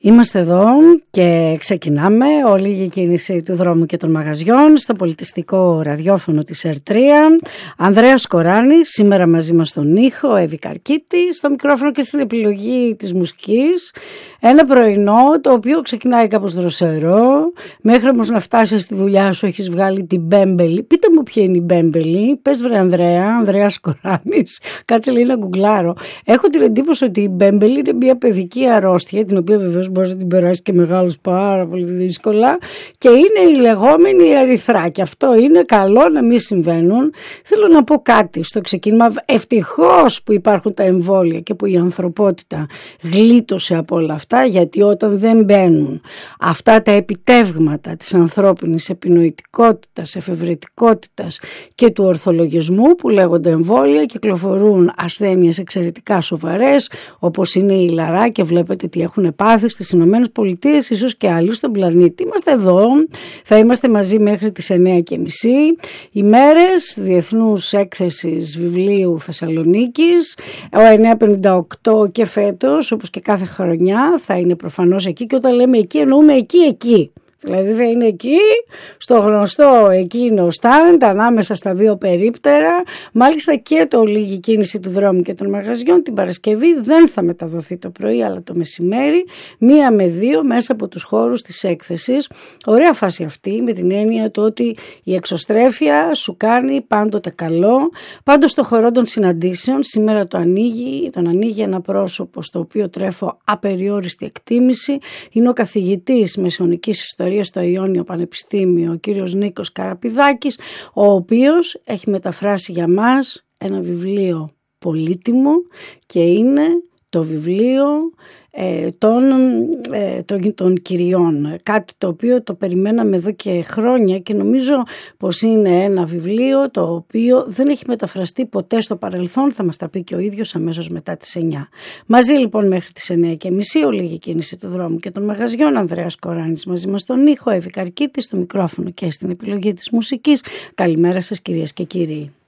Είμαστε εδώ και ξεκινάμε όλη η κίνηση του δρόμου και των μαγαζιών στο πολιτιστικό ραδιόφωνο της ΕΡΤ3. Ανδρέας Κοράνης, σήμερα μαζί μας στον ήχο, Εύη Καρκίτη, στο μικρόφωνο και στην επιλογή της μουσικής. Ένα πρωινό το οποίο ξεκινάει κάπως δροσερό, μέχρι όμως να φτάσεις στη δουλειά σου έχεις βγάλει την μπέμπελη. Πείτε μου ποια είναι η μπέμπελη, πες βρε Ανδρέας Κοράνης, κάτσε λίγο να γκουγκλάρω. Έχω την εντύπωση ότι η μπέμπελη είναι μια παιδική αρρώστια, την οποία βεβαίως μπορείς να την περάσει και μεγάλος πάρα πολύ δύσκολα, και είναι η λεγόμενη ερυθρά, και αυτό είναι καλό να μην συμβαίνουν. Θέλω να πω κάτι στο ξεκίνημα, ευτυχώς που υπάρχουν τα εμβόλια και που η ανθρωπότητα γλίτωσε από όλα αυτά, γιατί όταν δεν μπαίνουν αυτά τα επιτεύγματα της ανθρώπινης επινοητικότητας, εφευρετικότητας και του ορθολογισμού που λέγονται εμβόλια, κυκλοφορούν ασθένειες εξαιρετικά σοβαρές, όπως είναι η λαρά, και βλέπετε τι έχουν πάθει στις Ηνωμένες Πολιτείες, ίσως και άλλοι στον πλανήτη. Είμαστε εδώ, θα είμαστε μαζί μέχρι τις 9:30, ημέρες Διεθνούς Έκθεσης Βιβλίου Θεσσαλονίκης, ο 958, και φέτος, όπως και κάθε χρονιά, θα είναι προφανώς εκεί, και όταν λέμε εκεί εννοούμε εκεί. Δηλαδή θα είναι εκεί, στο γνωστό εκείνο στάντ, ανάμεσα στα δύο περίπτερα. Μάλιστα και το λίγη κίνηση του δρόμου και των μαγαζιών την Παρασκευή δεν θα μεταδοθεί το πρωί, αλλά το μεσημέρι, 1 με 2, μέσα από τους χώρους της έκθεσης. Ωραία φάση αυτή, με την έννοια του ότι η εξωστρέφεια σου κάνει πάντοτε καλό. Πάντως στο χορό των συναντήσεων, σήμερα τον ανοίγει ένα πρόσωπο στο οποίο τρέφω απεριόριστη εκτίμηση. Είναι ο καθηγητής Μεσαιωνικής Ιστορίας στο Ιόνιο Πανεπιστήμιο, ο κύριος Νίκος Καραπηδάκης, ο οποίος έχει μεταφράσει για μας ένα βιβλίο πολύτιμο, και είναι το βιβλίο των κυριών, κάτι το οποίο το περιμέναμε εδώ και χρόνια, και νομίζω πως είναι ένα βιβλίο το οποίο δεν έχει μεταφραστεί ποτέ στο παρελθόν. Θα μας τα πει και ο ίδιος αμέσως μετά τις 9. Μαζί λοιπόν μέχρι τις 9:30, ολίγη κίνηση του δρόμου και των μαγαζιών. Ανδρέας Κοράνης μαζί μας στον ήχο, Εύη Καρκίτη στο μικρόφωνο και στην επιλογή της μουσικής. Καλημέρα σας κυρίες και κύριοι.